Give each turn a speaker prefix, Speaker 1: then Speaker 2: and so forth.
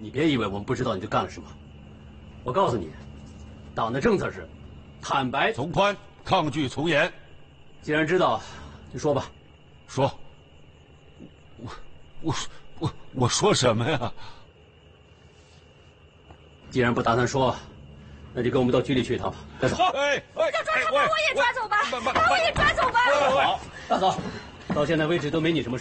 Speaker 1: 你别以为我们不知道你就干了什么。我告诉你，党的政策是坦白
Speaker 2: 从宽，抗拒从严。
Speaker 1: 既然知道，就说吧。
Speaker 2: 说。我说什么呀？
Speaker 1: 既然不打算说，那就跟我们到局里去一趟吧。带走。
Speaker 3: 要抓他，把我也抓走吧！把我也抓走吧！
Speaker 1: 好，大嫂，到现在为止都没你什么事。